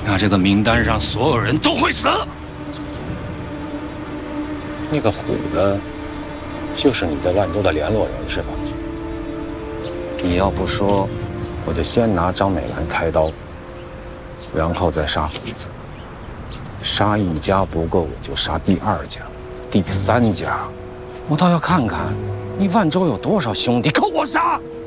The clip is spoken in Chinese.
那这个名单上所有人都会死。 那个虎的，就是你在万州的联络人是吧？你要不说，我就先拿张美兰开刀，然后再杀虎子。杀一家不够，我就杀第二家、第三家。我倒要看看，你万州有多少兄弟够我杀。